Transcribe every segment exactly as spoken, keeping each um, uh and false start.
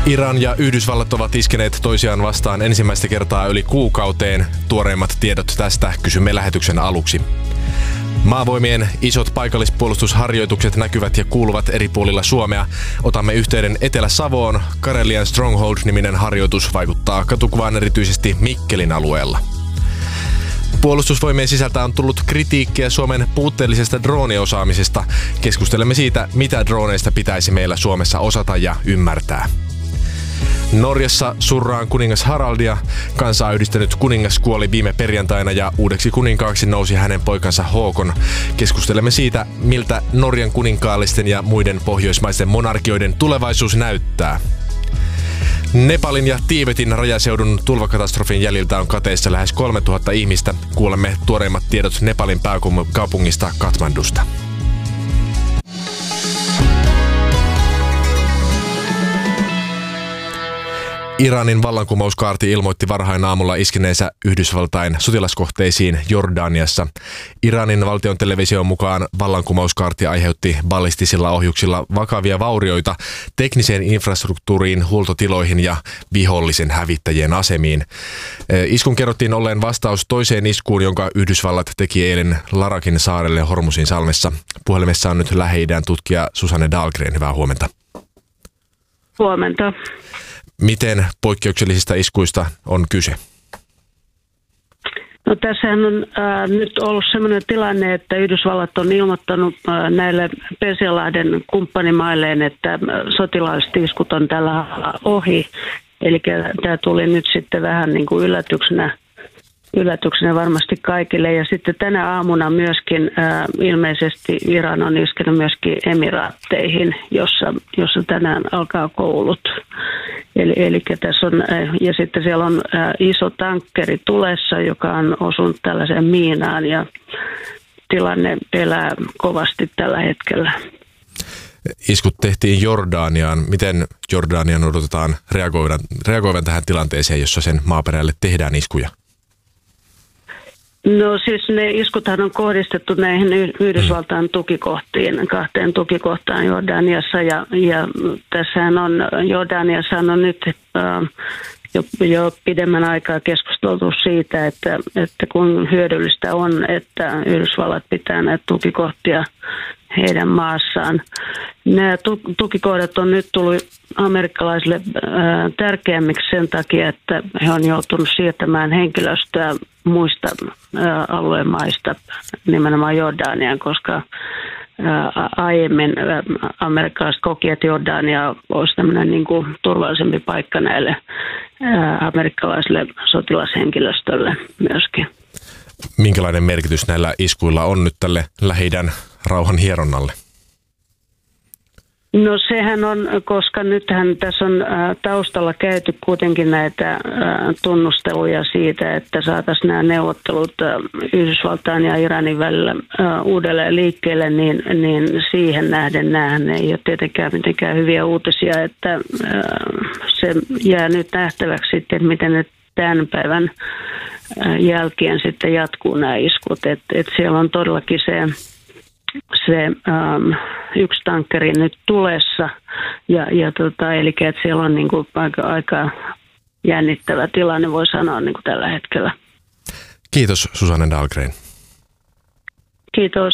Iran ja Yhdysvallat ovat iskeneet toisiaan vastaan ensimmäistä kertaa yli kuukauteen. Tuoreimmat tiedot tästä kysymme lähetyksen aluksi. Maavoimien isot paikallispuolustusharjoitukset näkyvät ja kuuluvat eri puolilla Suomea. Otamme yhteyden Etelä-Savoon. Karelian Stronghold-niminen harjoitus vaikuttaa katukuvaan erityisesti Mikkelin alueella. Puolustusvoimien sisältä on tullut kritiikkiä Suomen puutteellisesta drooniosaamisesta. Keskustelemme siitä, mitä drooneista pitäisi meillä Suomessa osata ja ymmärtää. Norjassa surraan kuningas Haraldia. Kansaa yhdistänyt kuningas kuoli viime perjantaina ja uudeksi kuninkaaksi nousi hänen poikansa Håkon. Keskustelemme siitä, miltä Norjan kuninkaallisten ja muiden pohjoismaisten monarkioiden tulevaisuus näyttää. Nepalin ja Tiibetin rajaseudun tulvakatastrofin jäljiltä on kateissa lähes kolmetuhatta ihmistä. Kuulemme tuoreimmat tiedot Nepalin pääkaupungista Kathmandusta. Iranin vallankumouskaarti ilmoitti varhain aamulla iskeneensä Yhdysvaltain sotilaskohteisiin Jordaniassa. Iranin valtion television mukaan vallankumouskaarti aiheutti ballistisilla ohjuksilla vakavia vaurioita tekniseen infrastruktuuriin, huoltotiloihin ja vihollisen hävittäjien asemiin. Iskun kerrottiin olleen vastaus toiseen iskuun, jonka Yhdysvallat teki eilen Larakin saarelle Hormusin salmessa. Puhelimessa on nyt Lähi-idän tutkija Susanne Dahlgren. Hyvää huomenta. Huomenta. Miten poikkeuksellisista iskuista on kyse? No, tässähän on äh, nyt ollut sellainen tilanne, että Yhdysvallat on ilmoittanut äh, näille Persianlahden kumppanimailleen, että sotilaalliset iskut on tällä ohi. Eli tämä tuli nyt sitten vähän niin kuin yllätyksenä, yllätyksenä varmasti kaikille. Ja sitten tänä aamuna myöskin äh, ilmeisesti Iran on iskenyt myöskin Emiraatteihin, jossa, jossa tänään alkaa koulut. Eli, eli tässä on, ja sitten siellä on iso tankkeri tulessa, joka on osunut tällaiseen miinaan ja tilanne elää kovasti tällä hetkellä. Iskut tehtiin Jordaniaan. Miten Jordanian odotetaan reagoivan, reagoivan tähän tilanteeseen, jossa sen maaperälle tehdään iskuja? No siis ne iskuthan on kohdistettu näihin Yhdysvaltain tukikohtiin, kahteen tukikohtaan Jordaniassa ja, ja tässähän on, Jordaniassa on nyt äh, jo, jo pidemmän aikaa keskusteltu siitä, että, että kun hyödyllistä on, että Yhdysvallat pitää näitä tukikohtia heidän maassaan. Nämä tukikohdat on nyt tullut amerikkalaisille äh, tärkeämmiksi sen takia, että he on joutunut siirtämään henkilöstöä muista äh, alueen maista, nimenomaan Jordaniaan, koska äh, aiemmin äh, amerikkalaiset koki, että Jordania olisi tämmöinen niin kuin turvallisempi paikka näille äh, amerikkalaisille sotilashenkilöstölle myöskin. Minkälainen merkitys näillä iskuilla on nyt tälle Lähi-idän rauhan hieronnalle? No sehän on, koska nythän tässä on taustalla käyty kuitenkin näitä tunnusteluja siitä, että saataisiin nämä neuvottelut Yhdysvaltain ja Iranin välillä uudelleen liikkeelle, niin, niin siihen nähden näähän ei ole tietenkään mitenkään hyviä uutisia, että se jää nyt nähtäväksi sitten, miten nyt tämän päivän jälkeen sitten jatkuu nämä iskut, että et siellä on todellakin se se ähm, yksi tankkeri nyt tulessa, ja, ja tota, eli että siellä on niin kuin aika, aika jännittävä tilanne, voi sanoa niin kuin tällä hetkellä. Kiitos Susanne Dahlgren. Kiitos.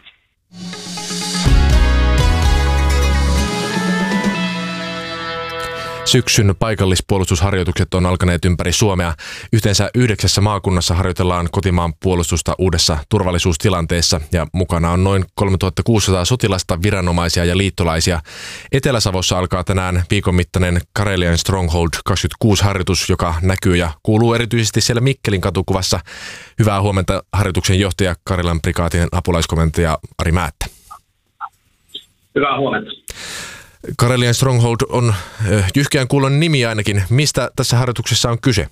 Syksyn paikallispuolustusharjoitukset on alkaneet ympäri Suomea. Yhteensä yhdeksässä maakunnassa harjoitellaan kotimaan puolustusta uudessa turvallisuustilanteessa ja mukana on noin kolmetuhattakuusisataa sotilasta, viranomaisia ja liittolaisia. Etelä-Savossa alkaa tänään viikon mittainen Karelian Stronghold kaksikymmentäkuusi-harjoitus, joka näkyy ja kuuluu erityisesti siellä Mikkelin katukuvassa. Hyvää huomenta harjoituksen johtaja Karelian prikaatin apulaiskomentaja Ari Määttä. Hyvää huomenta. Karelian Stronghold on jyhkeän kuulon nimi ainakin. Mistä tässä harjoituksessa on kyse?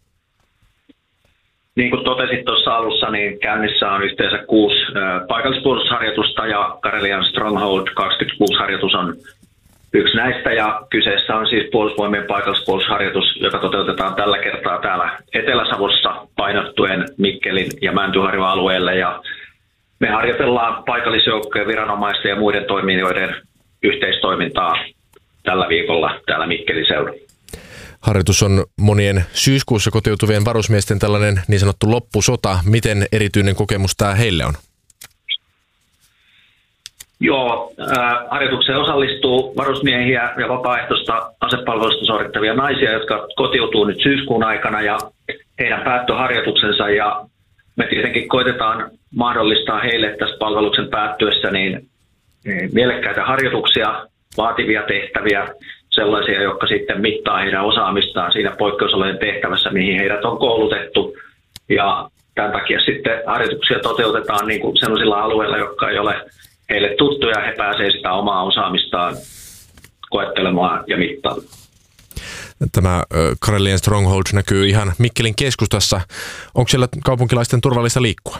Niin kuin totesit tuossa alussa, niin käynnissä on yhteensä kuusi paikallispuolustusharjoitusta ja Karelian Stronghold kaksikymmentäkuusi-harjoitus on yksi näistä. Ja kyseessä on siis puolustusvoimien paikallispuolustusharjoitus, joka toteutetaan tällä kertaa täällä Etelä-Savossa painottuen Mikkelin ja Mäntyharjun alueelle. Ja me harjoitellaan paikallisjoukkojen, viranomaisten ja muiden toimijoiden yhteistoimintaa tällä viikolla täällä Mikkelin seudulla. Harjoitus on monien syyskuussa kotiutuvien varusmiesten tällainen niin sanottu loppusota. Miten erityinen kokemus tämä heille on? Joo, äh, harjoitukseen osallistuu varusmiehiä ja vapaaehtoista asepalvelusta suorittavia naisia, jotka kotiutuu nyt syyskuun aikana ja heidän päättöharjoituksensa. Ja me tietenkin koitetaan mahdollistaa heille tässä palveluksen päättyessä niin mielekkäitä harjoituksia, vaativia tehtäviä, sellaisia, jotka sitten mittaa heidän osaamistaan siinä poikkeusolojen tehtävässä, mihin heidät on koulutettu. Ja tämän takia sitten harjoituksia toteutetaan niin kuin sellaisilla alueilla, jotka ei ole heille tuttuja, he pääsevät sitä omaa osaamistaan koettelemaan ja mittaamaan. Tämä Karelian Stronghold näkyy ihan Mikkelin keskustassa. Onko siellä kaupunkilaisten turvallista liikkua?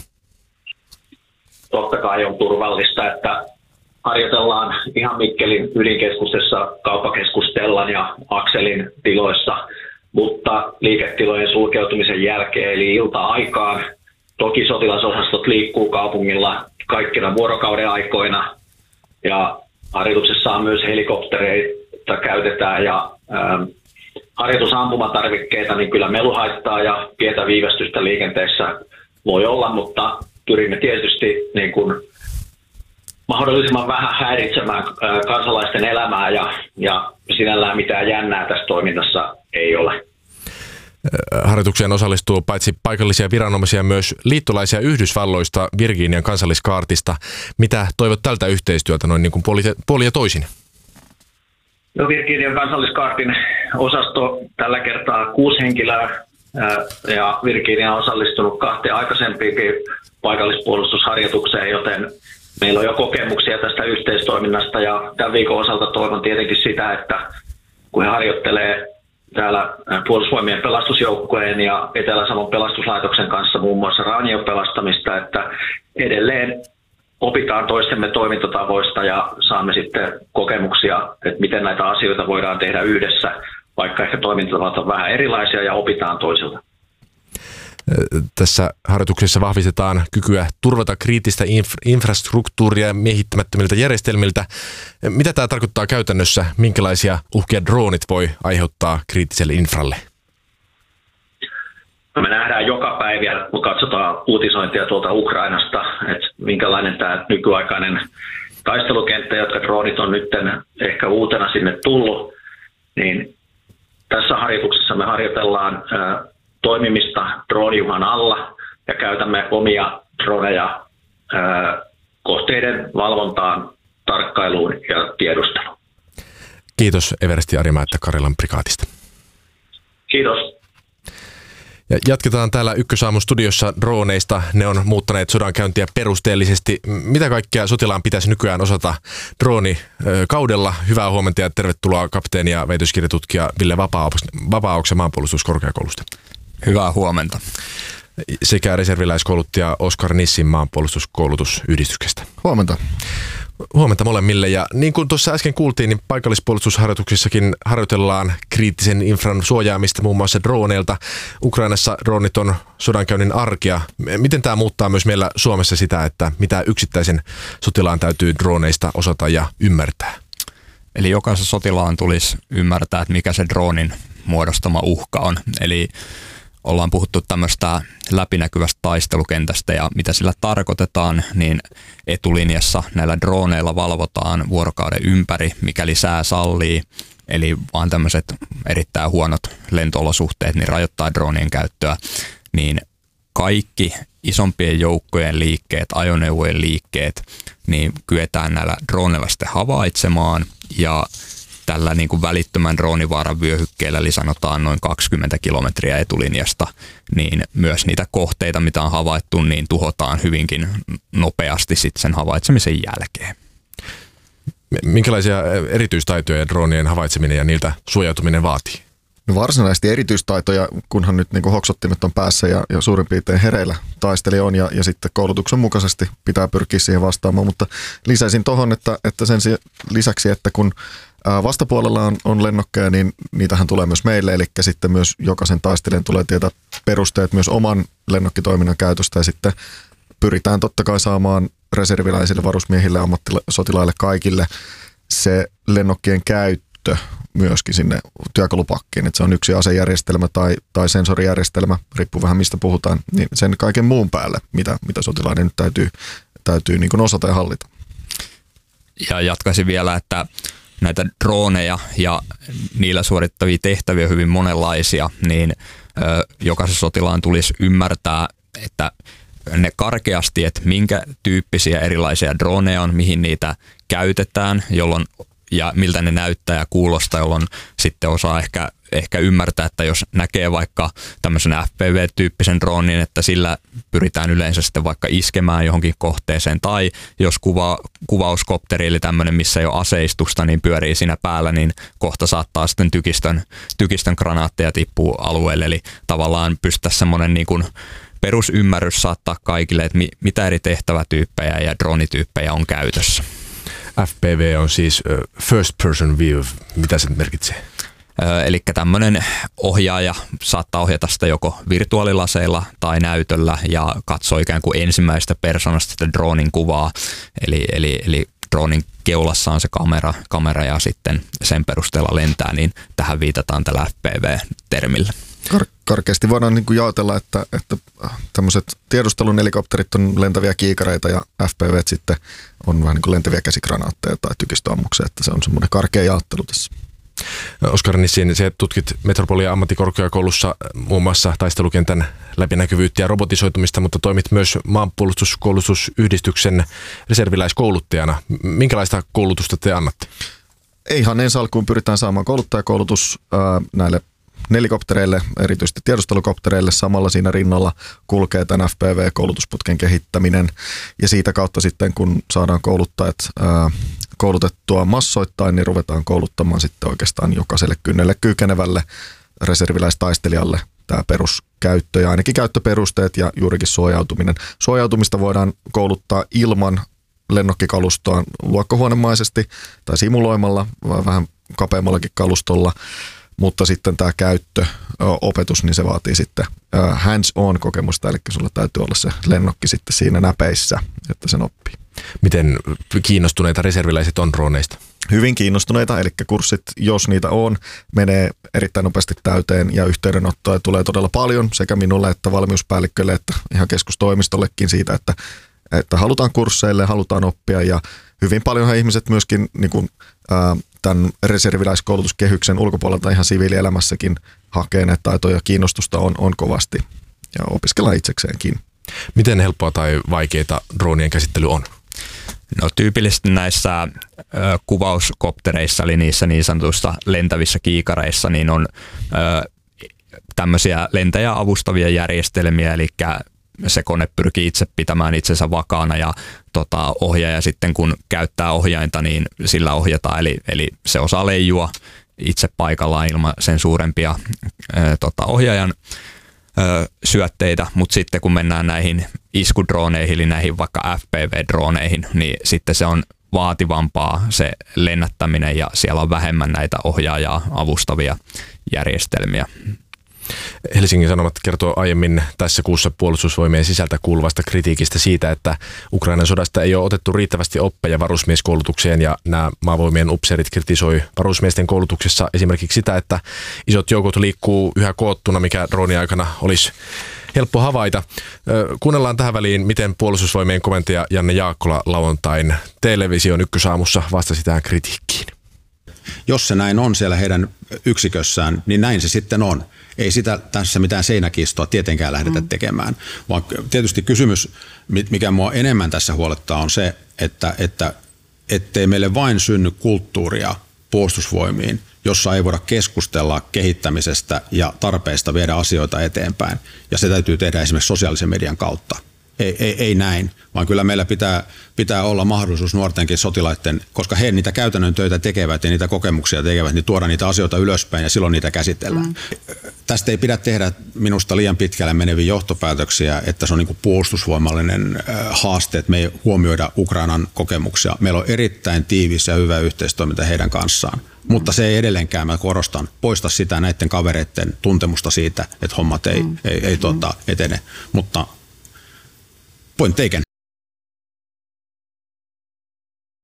Totta kai on turvallista, että harjoitellaan ihan Mikkelin ydinkeskustassa Kauppakeskus Stellan ja Akselin tiloissa, mutta liiketilojen sulkeutumisen jälkeen eli ilta-aikaan toki sotilasosastot liikkuu kaupungilla kaikkina vuorokauden aikoina ja harjoituksessa on myös helikoptereita käytetään ja ähm, harjoitusampumatarvikkeita, niin kyllä melu haittaa ja pientä viivästystä liikenteessä voi olla, mutta pyrimme tietysti niin kuin mahdollisimman vähän häiritsemään äh, kansalaisten elämää ja, ja sinällään mitään jännää tässä toiminnassa ei ole. Harjoitukseen osallistuu paitsi paikallisia viranomaisia myös liittolaisia Yhdysvalloista, Virginian kansalliskaartista. Mitä toivot tältä yhteistyöltä noin niin kuin puoli, puoli ja toisin? No, Virginian kansalliskaartin osasto tällä kertaa kuusi henkilöä ja Virginia on osallistunut kahteen aikaisempiinkin paikallispuolustusharjoitukseen, joten meillä on jo kokemuksia tästä yhteistoiminnasta ja tämän viikon osalta toivon tietenkin sitä, että kun he harjoittelee täällä Puolustusvoimien pelastusjoukkojen ja Etelä-Savon pelastuslaitoksen kanssa muun muassa raanion pelastamista, että edelleen opitaan toistemme toimintatavoista ja saamme sitten kokemuksia, että miten näitä asioita voidaan tehdä yhdessä, vaikka ehkä toimintatavat on vähän erilaisia ja opitaan toisilta. Tässä harjoituksessa vahvistetaan kykyä turvata kriittistä inf- infrastruktuuria miehittämättömiltä järjestelmiltä. Mitä tämä tarkoittaa käytännössä? Minkälaisia uhkia droonit voi aiheuttaa kriittiselle infralle? No, me nähdään joka päivä, kun katsotaan uutisointia tuolta Ukrainasta, että minkälainen tämä nykyaikainen taistelukenttä, jotka droonit on nyt ehkä uutena sinne tullut, niin tässä harjoituksessa me harjoitellaan ää, toimimista drooniuhan alla ja käytämme omia droneja ää, kohteiden valvontaan, tarkkailuun ja tiedusteluun. Kiitos Eversti Arimäettä Karjalan prikaatista. Kiitos. Ja jatketaan täällä Ykkösaamun studiossa droneista. Ne on muuttaneet sodankäyntiä perusteellisesti. Mitä kaikkea sotilaan pitäisi nykyään osata droonikaudella? Hyvää huomenta ja tervetuloa kapteeni ja väitöskirjatutkija Ville Vapaaoksen maanpuolustuskorkeakoulusta. Hyvää huomenta. Sekä reserviläiskouluttaja Oskar Nissin maanpuolustuskoulutusyhdistyksestä. Huomenta. Huomenta molemmille. Ja niin kuin tuossa äsken kuultiin, niin paikallispuolustusharjoituksissakin harjoitellaan kriittisen infran suojaamista muun muassa droneilta. Ukrainassa dronit on sodankäynnin arkea. Miten tämä muuttaa myös meillä Suomessa sitä, että mitä yksittäisen sotilaan täytyy droneista osata ja ymmärtää? Eli jokaisen sotilaan tulisi ymmärtää, että mikä se dronin muodostama uhka on. Eli ollaan puhuttu tämmöistä läpinäkyvästä taistelukentästä ja mitä sillä tarkoitetaan, niin etulinjassa näillä droneilla valvotaan vuorokauden ympäri, mikäli sää sallii. Eli vaan tämmöiset erittäin huonot lento-olosuhteet niin rajoittaa dronien käyttöä, niin kaikki isompien joukkojen liikkeet, ajoneuvojen liikkeet, niin kyetään näillä droneilla sitten havaitsemaan ja tällä niin kuin välittömän droonivaaran vyöhykkeellä, eli sanotaan noin kaksikymmentä kilometriä etulinjasta, niin myös niitä kohteita, mitä on havaittu, niin tuhotaan hyvinkin nopeasti sitten sen havaitsemisen jälkeen. Minkälaisia erityistaitoja droonien havaitseminen ja niiltä suojautuminen vaatii? No varsinaisesti erityistaitoja, kunhan nyt niin kuin hoksottimet on päässä ja, ja suurin piirtein hereillä taistelija on ja, ja sitten koulutuksen mukaisesti pitää pyrkiä siihen vastaamaan, mutta lisäisin tuohon, että, että sen lisäksi, että kun vastapuolella on, on lennokkeja, niin niitähän tulee myös meille, eli sitten myös jokaisen taistelijan tulee tietää perusteet myös oman lennokkitoiminnan käytöstä ja sitten pyritään totta kai saamaan reserviläisille, varusmiehille, ammattisotilaille, kaikille se lennokkien käyttö käyttö myöskin sinne työkalupakkiin, että se on yksi asejärjestelmä tai, tai sensorijärjestelmä, riippuu vähän mistä puhutaan, niin sen kaiken muun päälle, mitä, mitä sotilaiden nyt täytyy, täytyy niin kuin osata ja hallita. Ja jatkaisin vielä, että näitä droneja ja niillä suorittavia tehtäviä on hyvin monenlaisia, niin ö, jokaisen sotilaan tulisi ymmärtää, että ne karkeasti, että minkä tyyppisiä erilaisia droneja on, mihin niitä käytetään, jolloin ja miltä ne näyttää ja kuulostaa, jolloin sitten osaa ehkä, ehkä ymmärtää, että jos näkee vaikka tämmöisen F P V-tyyppisen dronin, että sillä pyritään yleensä sitten vaikka iskemään johonkin kohteeseen, tai jos kuva, kuvauskopteri, eli tämmöinen, missä ei ole aseistusta, niin pyörii siinä päällä, niin kohta saattaa sitten tykistön, tykistön granaatteja tippua alueelle, eli tavallaan pystyttäisiin semmoinen niin kuin perusymmärrys saattaa kaikille, että mi, mitä eri tehtävätyyppejä ja dronityyppejä on käytössä. F P V on siis first person view. Mitä se merkitsee? Eli tämmöinen ohjaaja saattaa ohjata sitä joko virtuaalilaseilla tai näytöllä ja katsoo ikään kuin ensimmäistä persoonasta sitä dronin kuvaa. Eli, eli, eli dronin keulassa on se kamera, kamera ja sitten sen perusteella lentää, niin tähän viitataan tällä F P V-termillä. Kar- karkeasti voidaan niin kuin jaotella, että, että tämmöiset tiedustelun helikopterit on lentäviä kiikareita ja F P V sitten on vähän niin kuin lentäviä käsikranaatteja tai tykistöammuksia, että se on semmoinen karkea jaottelu tässä. Oskar Nissin, se tutkit Metropolia ammattikorkeakoulussa muun muassa taistelukentän läpinäkyvyyttä ja robotisoitumista, mutta toimit myös maanpuolustuskoulutusyhdistyksen reserviläiskouluttajana. Minkälaista koulutusta te annatte? Ihan ensi alkuun pyritään saamaan kouluttajakoulutus ää, näille nelikoptereille, erityisesti tiedustelukoptereille. Samalla siinä rinnalla kulkee tämän F P V-koulutusputken kehittäminen ja siitä kautta sitten kun saadaan kouluttajat ää, koulutettua massoittain, niin ruvetaan kouluttamaan sitten oikeastaan jokaiselle kynnelle kykenevälle reserviläistaistelijalle tämä peruskäyttö ja ainakin käyttöperusteet ja juurikin suojautuminen. Suojautumista voidaan kouluttaa ilman lennokkikalustoa luokkahuonemaisesti tai simuloimalla, vähän kapeammallakin kalustolla, mutta sitten tämä käyttöopetus, niin se vaatii sitten hands-on kokemusta, eli sulla täytyy olla se lennokki sitten siinä näpeissä, että sen oppii. Miten kiinnostuneita reserviläiset on droneista? Hyvin kiinnostuneita, eli kurssit, jos niitä on, menee erittäin nopeasti täyteen ja yhteydenottoja tulee todella paljon sekä minulle että valmiuspäällikkölle että ihan keskustoimistollekin siitä, että, että halutaan kursseille, halutaan oppia ja hyvin paljonhan ihmiset myöskin niin kuin, ää, tämän reserviläiskoulutuskehyksen ulkopuolelta ihan siviilielämässäkin hakee näitä taitoja ja kiinnostusta on, on kovasti ja opiskellaan itsekseenkin. Miten helppoa tai vaikeita dronien käsittely on? No tyypillisesti näissä ö, kuvauskoptereissa, eli niissä niin sanotuissa lentävissä kiikareissa, niin on ö, tämmöisiä lentäjä avustavia järjestelmiä, eli se kone pyrkii itse pitämään itsensä vakaana ja tota, ohjaaja sitten kun käyttää ohjainta, niin sillä ohjataan, eli, eli se osaa leijua itse paikallaan ilman sen suurempia ö, tota, ohjaajan ö, syötteitä, mutta sitten kun mennään näihin iskudrooneihin, eli näihin vaikka F P V-drooneihin, niin sitten se on vaativampaa se lennättäminen ja siellä on vähemmän näitä ohjaajaa avustavia järjestelmiä. Helsingin Sanomat kertoo aiemmin tässä kuussa puolustusvoimien sisältä kuuluvasta kritiikistä siitä, että Ukrainan sodasta ei ole otettu riittävästi oppeja varusmieskoulutukseen ja nämä maavoimien upseerit kritisoi varusmiesten koulutuksessa esimerkiksi sitä, että isot joukot liikkuu yhä koottuna, mikä droonin aikana olisi helppo havaita. Kuunnellaan tähän väliin, miten puolustusvoimien komentaja Janne Jaakkola lauantain television ykkösaamussa vastasi tähän kritiikkiin. Jos se näin on siellä heidän yksikössään, niin näin se sitten on. Ei sitä tässä mitään seinäkistoa tietenkään lähdetä tekemään, vaan tietysti kysymys, mikä mua enemmän tässä huolettaa, on se, että, että ettei meille vain synny kulttuuria puolustusvoimiin, jossa ei voida keskustella kehittämisestä ja tarpeesta viedä asioita eteenpäin. Ja se täytyy tehdä esimerkiksi sosiaalisen median kautta. Ei, ei, ei näin, vaan kyllä meillä pitää, pitää olla mahdollisuus nuortenkin sotilaiden, koska he niitä käytännön töitä tekevät ja niitä kokemuksia tekevät, niin tuoda niitä asioita ylöspäin ja silloin niitä käsitellään. Mm. Tästä ei pidä tehdä minusta liian pitkälle meneviä johtopäätöksiä, että se on niin kuin puolustusvoimallinen haaste, että me ei huomioida Ukrainan kokemuksia. Meillä on erittäin tiivis ja hyvä yhteistoiminta heidän kanssaan. Mutta se ei edelleenkään, mä korostan, poista sitä näiden kavereiden tuntemusta siitä, että hommat ei, mm. ei, ei tuota, etene. Mutta point taken.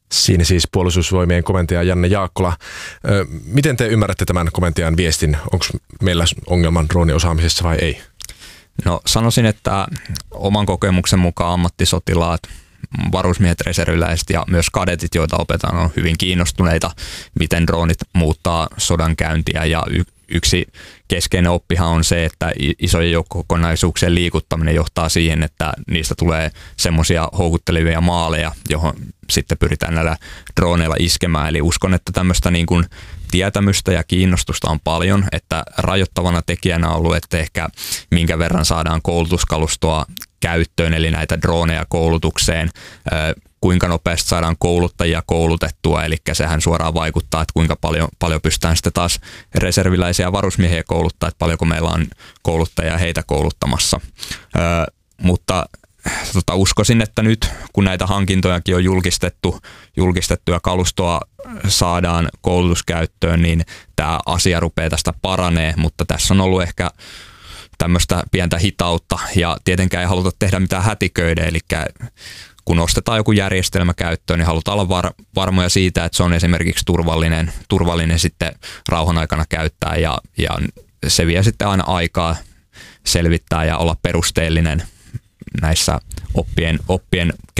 Siinä siis Puolustusvoimien komentaja Janne Jaakkola. Miten te ymmärrätte tämän komentajan viestin? Onko meillä ongelman drooniosaamisessa vai ei? No sanoisin, että oman kokemuksen mukaan ammattisotilaat, varusmiehet, reserviläiset ja myös kadetit, joita opetetaan, on hyvin kiinnostuneita, miten droonit muuttaa sodankäyntiä. Ja y- yksi keskeinen oppihan on se, että isojen joukkokokonaisuuksien liikuttaminen johtaa siihen, että niistä tulee semmoisia houkuttelevia maaleja, johon sitten pyritään näillä droneilla iskemään. Eli uskon, että tämmöistä niin kuin tietämystä ja kiinnostusta on paljon, että rajoittavana tekijänä on ollut, että ehkä minkä verran saadaan koulutuskalustoa käyttöön, eli näitä droneja koulutukseen, kuinka nopeasti saadaan kouluttajia koulutettua, eli sehän suoraan vaikuttaa, että kuinka paljon, paljon pystytään sitten taas reserviläisiä ja varusmiehiä kouluttaa, että paljonko meillä on kouluttajia heitä kouluttamassa. Ö, mutta tota, uskoisin, että nyt kun näitä hankintojakin on julkistettu, julkistettu ja kalustoa saadaan koulutuskäyttöön, niin tämä asia rupeaa tästä paranee, mutta tässä on ollut ehkä tämmöistä pientä hitautta ja tietenkään ei haluta tehdä mitään hätiköiden, eli kun ostetaan joku järjestelmä käyttöön, niin halutaan olla var- varmoja siitä, että se on esimerkiksi turvallinen, turvallinen sitten rauhan aikana käyttää ja, ja se vie sitten aina aikaa selvittää ja olla perusteellinen näissä oppien, oppien